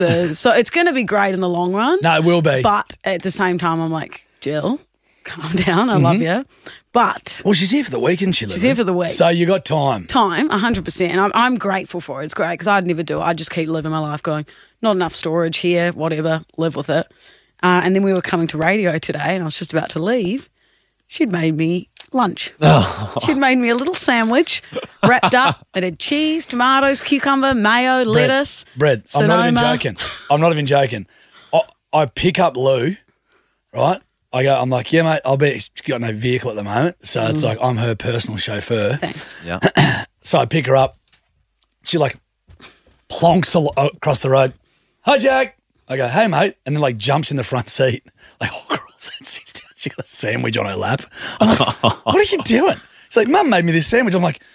So it's going to be great in the long run. No, it will be. But at the same time, I'm like, Jill, calm down. I love you. But well, she's here for the weekend, she's here for the week. So you got time. Time, 100%. And I'm grateful for it. It's great because I'd never do it. I'd just keep living my life going, not enough storage here, whatever, live with it. And then we were coming to radio today and I was just about to leave. She'd made me lunch. Oh. She'd made me a little sandwich wrapped up. It had cheese, tomatoes, cucumber, mayo, lettuce. Bread. Sonoma. I'm not even joking. I pick up Lou, right? I'm like, yeah, mate, I'll be. She's got no vehicle at the moment, so it's like I'm her personal chauffeur. Thanks. Yeah. So I pick her up. She like plonks across the road. Hi, Jack. I go, hey, mate, and then like jumps in the front seat, like across and sits down. She got a sandwich on her lap. I'm like, what are you doing? She's like, Mum made me this sandwich. I'm like,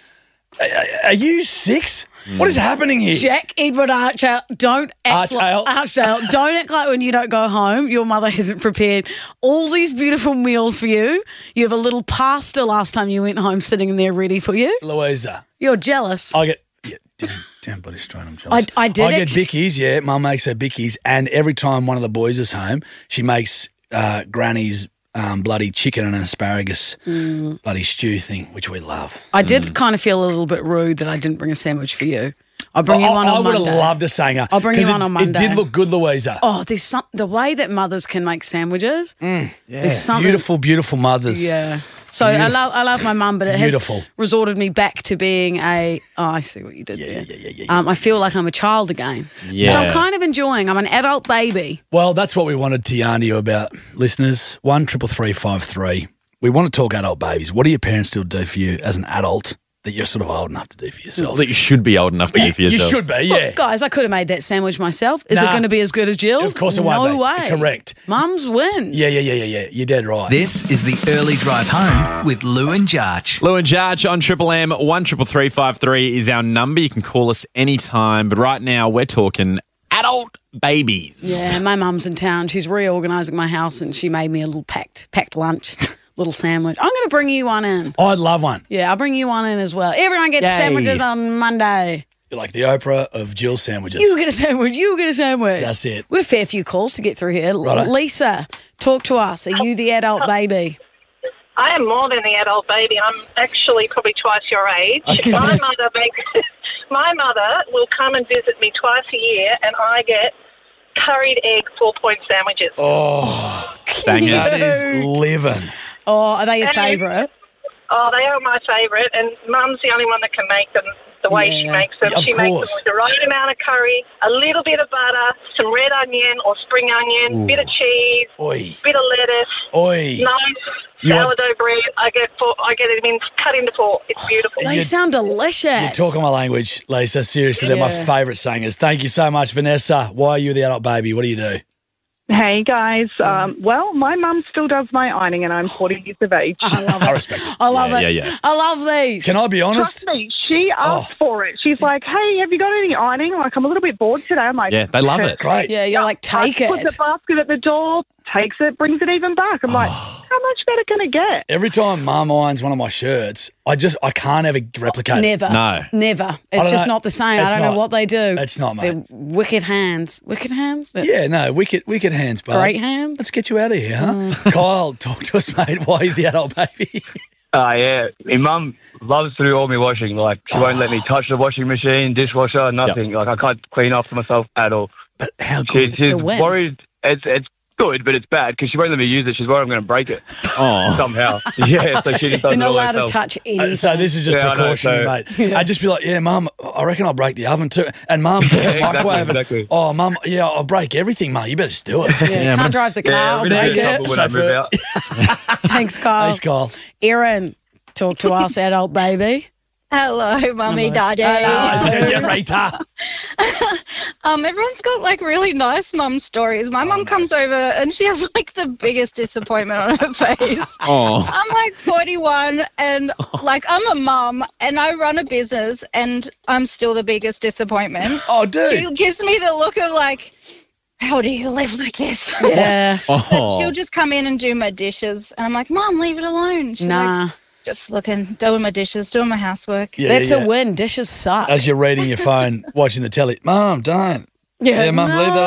are you 6? What is happening here? Jack Edward Archdale, don't act Archdale. Don't act like when you don't go home, your mother hasn't prepared all these beautiful meals for you. You have a little pasta last time you went home sitting in there ready for you. Louisa. You're jealous. I get, damn bloody straight, I'm jealous. I get Bickies, yeah. Mum makes her Bickies, and every time one of the boys is home, she makes Granny's bloody chicken and asparagus bloody stew thing, which we love. I did kind of feel a little bit rude that I didn't bring a sandwich for you. I'll bring you one on Monday. I would have loved a singer. I'll bring you one on Monday. It did look good, Louisa. Oh, there's the way that mothers can make sandwiches. There's something Beautiful, beautiful mothers. Yeah. So I love my mum, but it has resorted me back to being I see what you did there. Yeah. I feel like I'm a child again. Yeah. Which I'm kind of enjoying. I'm an adult baby. Well, that's what we wanted to yarn to you about, listeners. 1-333-53. We want to talk adult babies. What do your parents still do for you as an adult that you're sort of old enough to do for yourself? That you should be old enough to do for yourself. You should be, yeah. Look, guys, I could have made that sandwich myself. Is it going to be as good as Jill's? Of course it won't be. No way. Correct. Mum's wins. Yeah. You're dead right. This is the early drive home with Lou and Jarch. Lou and Jarch on Triple M. 1-333-53 is our number. You can call us anytime. But right now we're talking adult babies. Yeah, my mum's in town. She's reorganising my house and she made me a little packed lunch. Little sandwich. I'm going to bring you one in. I'd love one. Yeah, I'll bring you one in as well. Everyone gets sandwiches on Monday. You're like the Oprah of Jill sandwiches. You get a sandwich. You get a sandwich. That's it. We've got a fair few calls to get through here. Righto. Lisa, talk to us. Are you the adult baby? I am more than the adult baby. I'm actually probably twice your age. Okay. My mother will come and visit me twice a year, and I get curried egg 4-point sandwiches. Oh, Bangers. that is living. Oh, are they your favourite? Oh, they are my favourite, and Mum's the only one that can make them the way she makes them. Of She makes them course. with the right amount of curry, a little bit of butter, some red onion or spring onion, bit of cheese, Oi. bit of lettuce, Oi. nice You want- sourdough bread. I get it cut into 4. It's beautiful. They sound delicious. You're talking my language, Lisa. Seriously, they're my favourite singers. Thank you so much, Vanessa. Why are you the adult baby? What do you do? Hey, guys. Well, my mum still does my ironing and I'm 40 years of age. I love it. I respect it. I love it. Yeah. I love these. Can I be honest? Trust me, she asked for it. She's like, hey, have you got any ironing? Like, I'm a little bit bored today. I'm like, Yeah, they love it. Great. Yeah, you're like, take Puts the it. basket at the door, takes it, brings it even back. I'm like, how much better can it get? Every time Mum irons one of my shirts, I can't ever replicate it. Never. No. Never. It's don't just know. not the same. It's I don't know not. what they do. It's not, mate. They're wicked hands. Wicked hands? Yeah, no, wicked hands, bud. Great hands? Let's get you out of here, huh? Kyle, talk to us, mate. Why are you the adult baby? Yeah. My mum loves to do all my washing. Like, she won't let me touch the washing machine, dishwasher, nothing. Like, I can't clean after myself at all. But how good? She's a win. worried. It's good, but it's bad because she won't let me use it. She's worried I'm going to break it somehow. Yeah, so she just does You're it not all allowed to herself. touch anything. So this is just Yeah, I know, precautionary, so- mate. I'd just be like, yeah, Mum, I reckon I'll break the oven too. And Mum, microwave it. exactly. Oh, Mum, yeah, I'll break everything, mate. You better just do it. Yeah, can't drive the car. I'll I'm break in it. trouble when I move out. Thanks, Kyle. Thanks, Kyle. Erin, talk to us, adult baby. Hello, Mummy, Daddy. I said, yeah, Rita. Everyone's got like really nice mum stories. My mum comes over and she has like the biggest disappointment on her face. Oh. I'm like 41 and like I'm a mum and I run a business and I'm still the biggest disappointment. Oh, dude. She gives me the look of like, how do you live like this? Yeah. But she'll just come in and do my dishes and I'm like, Mum, leave it alone. She's like, just looking, doing my dishes, doing my housework. Yeah, That's yeah. a win. Dishes suck. As you're reading your phone, watching the telly, Mum, don't. Yeah, Mum, leave that